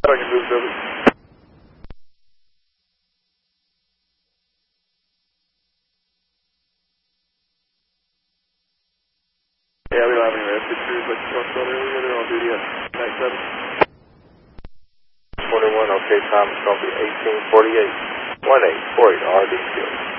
I can move over. Yeah, we don't have any rescue crews like you talked about earlier. They're on duty at night 7. 21, okay, time is going to be 1848. 1848, RD field.